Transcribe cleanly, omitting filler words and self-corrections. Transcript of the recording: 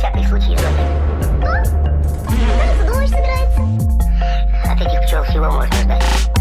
всякий случай звонит. О, кажется, дождь собирается. От этих пчел всего можно ждать.